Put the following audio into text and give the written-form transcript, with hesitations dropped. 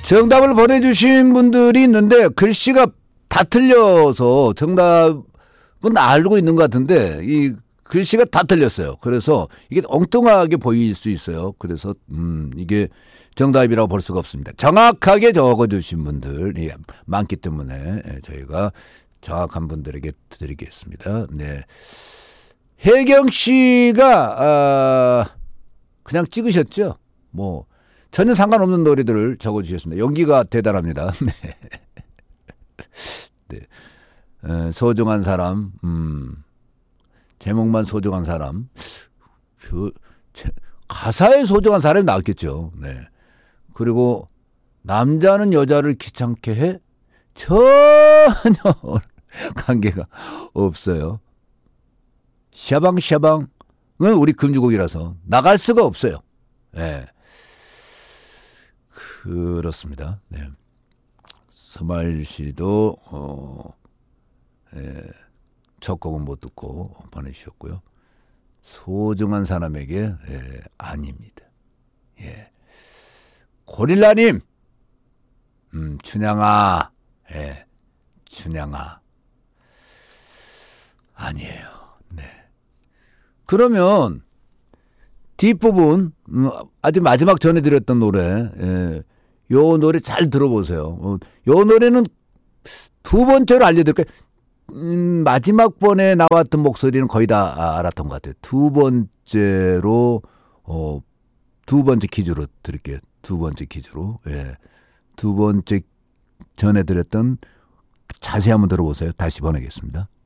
정답을 보내주신 분들이 있는데 글씨가 다 틀려서 정답은 알고 있는 것 같은데 이 글씨가 다 틀렸어요. 그래서 이게 엉뚱하게 보일 수 있어요. 그래서 이게 정답이라고 볼 수가 없습니다. 정확하게 적어주신 분들이 많기 때문에 저희가 정확한 분들에게 드리겠습니다. 네. 혜경 씨가 그냥 찍으셨죠? 뭐 전혀 상관없는 노래들을 적어주셨습니다. 연기가 대단합니다. 네. 네. 소중한 사람, 제목만 소중한 사람, 가사에 소중한 사람이 나왔겠죠. 네. 그리고 남자는 여자를 귀찮게 해? 전혀 관계가 없어요. 샤방샤방은 우리 금주곡이라서 나갈 수가 없어요. 네. 그렇습니다. 네. 서말 씨도 첫 곡은 못 듣고 보내주셨고요. 소중한 사람에게 아닙니다. 예. 고릴라님, 춘향아, 춘향아 아니에요. 네. 그러면 뒷부분 아주 마지막 전해드렸던 노래, 요 노래 잘 들어보세요. 요 노래는 두 번째로 알려드릴까요? 마지막 번에 나왔던 목소리는 거의 다 알았던 것 같아요. 두 번째로 두 번째 퀴즈로 드릴게요. 두 번째 퀴즈로. 예. 두 번째 전해드렸던 자세히 한번 들어보세요. 다시 보내겠습니다.